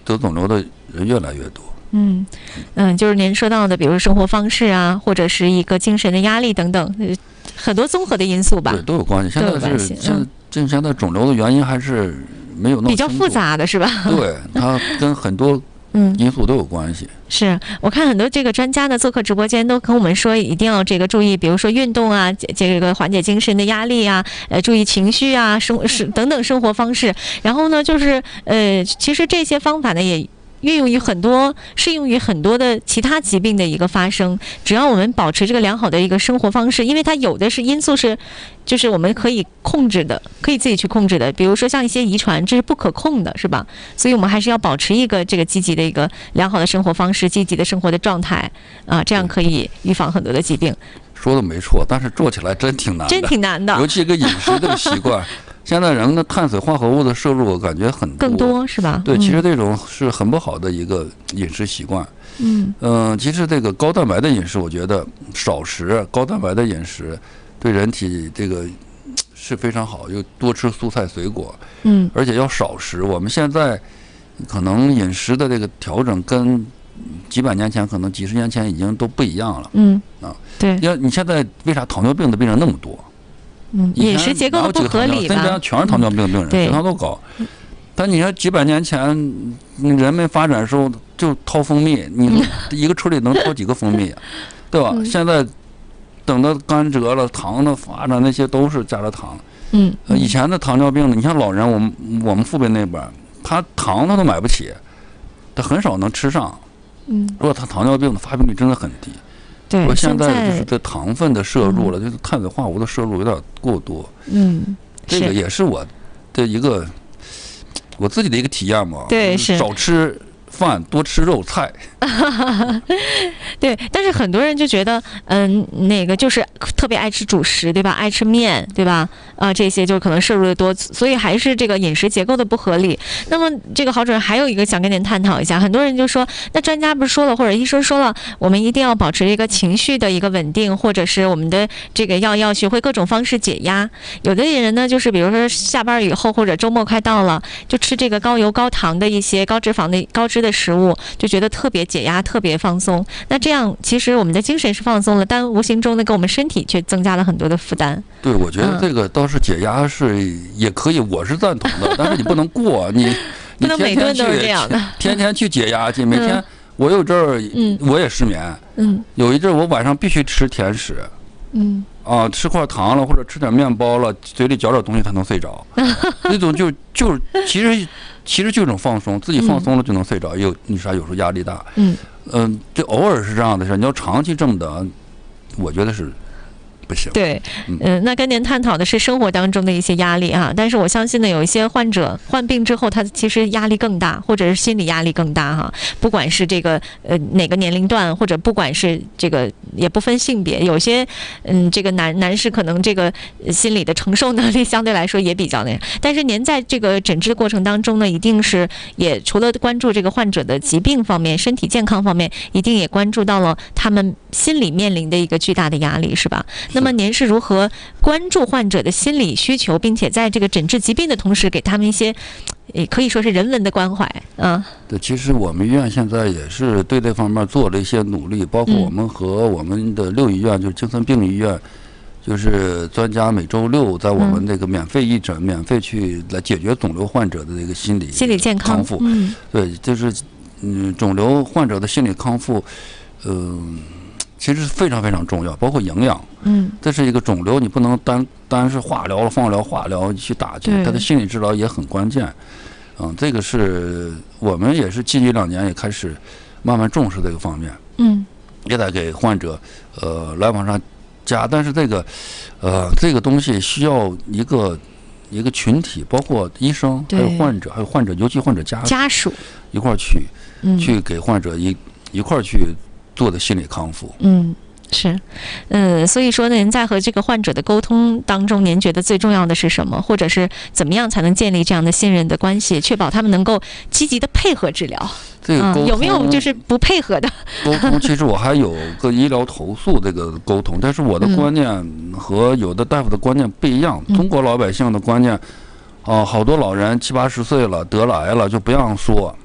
得肿瘤的人越来越多。 就是您说到的，比如生活方式啊，或者是一个精神的压力等等，很多综合的因素吧。 对，都有关系。现在肿瘤的原因还是没有那么比较复杂的是吧？ 对，它跟很多因素都有关系。 是我看很多这个专家呢做客直播间都跟我们说，一定要这个注意，比如说运动啊，这个缓解精神的压力啊，注意情绪啊，等等生活方式。然后呢，就是其实这些方法呢也适用于很多的其他疾病的一个发生。只要我们保持这个良好的一个生活方式，因为它有的是因素就是我们可以控制的，可以自己去控制的，比如说像一些遗传，这是不可控的，是吧？所以我们还是要保持一个这个积极的一个良好的生活方式，积极的生活的状态啊，这样可以预防很多的疾病。 说的没错，但是做起来真挺难的，尤其一个饮食的习惯。现在人的碳水化合物的摄入，我感觉更多是吧？对，其实这种是很不好的一个饮食习惯。其实这个高蛋白的饮食，我觉得少食高蛋白的饮食对人体这个是非常好，又多吃蔬菜水果。而且要少食。我们现在可能饮食的这个调整跟几百年前，可能几十年前已经都不一样了。对，因为你现在为啥糖尿病的病人那么多？ 饮食结构不合理吧？ 身边全是糖尿病病人，血糖都高。但你说几百年前人们发展的时候就掏蜂蜜，你一个村里能掏几个蜂蜜，对吧？现在等到甘蔗了，糖的发展那些都是加了糖。以前的糖尿病，你像老人，我们父辈那边，他糖他都买不起，他很少能吃上。如果他糖尿病的发病率真的很低。 对， 我现在就是对糖分的摄入了，就是碳水化合物的摄入有点过多。这个也是我的一个我自己的一个体验嘛。 对，是少吃饭，多吃肉菜。 对，但是很多人就觉得，那个就是特别爱吃主食，对吧？爱吃面，对吧？这些就可能摄入的多，所以还是这个饮食结构的不合理。那么这个郝主任还有一个想跟您探讨一下，很多人就说，那专家不是说了，或者医生说了，我们一定要保持一个情绪的一个稳定，或者是我们的这个要学会各种方式解压。有的人呢，就是比如说下班以后或者周末快到了，就吃这个高油高糖的一些高脂的食物，就觉得特别解压，特别放松。那这样其实我们的精神是放松了，但无形中呢，给我们身体却增加了很多的负担。 对，我觉得这个倒是解压也可以，我是赞同的。但是你不能过，你不能每顿都是这样的， 天天去解压去。每天我有阵儿，我也失眠。有一阵我晚上必须吃甜食。吃块糖了，或者吃点面包了，嘴里嚼点东西才能睡着。那种就是其实就一种放松，自己放松了就能睡着。你说有时候压力大，这偶尔是这样的事，你要长期这么的，我觉得是不行。 对，那跟您探讨的是生活当中的一些压力啊，但是我相信呢，有一些患者患病之后，他其实压力更大，或者是心理压力更大哈。不管是这个哪个年龄段，或者不管是这个也不分性别，有些这个男士可能这个心理的承受能力相对来说也比较那样。但是您在这个诊治的过程当中呢，一定是也除了关注这个患者的疾病方面、身体健康方面，一定也关注到了他们心理面临的一个巨大的压力，是吧？那么您是如何关注患者的心理需求，并且在这个诊治疾病的同时，给他们一些也可以说是人文的关怀啊？ 对，其实我们医院现在也是对这方面做了一些努力，包括我们和我们的6医院，就是精神病医院，就是专家每周6在我们这个免费义诊，免费去来解决肿瘤患者的这个心理健康复。对，就是肿瘤患者的心理康复，其实非常非常重要，包括营养。这是一个肿瘤，你不能单是化疗了、放疗、化疗去打去，它的心理治疗也很关键。这个是我们也是近1、2年也开始慢慢重视这个方面。也得给患者来往上加，但是这个东西需要一个群体，包括医生，还有患者，尤其患者家属一块儿去给患者一块儿去做的心理康复。 是，所以说呢，您在和这个患者的沟通当中，您觉得最重要的是什么？或者是怎么样才能建立这样的信任的关系，确保他们能够积极的配合治疗？ 这个沟通， 有没有就是不配合的沟通？其实我还有个医疗投诉这个沟通，但是我的观念和有的大夫的观念不一样。中国老百姓的观念，好多老人70、80岁了得了癌了就不让说，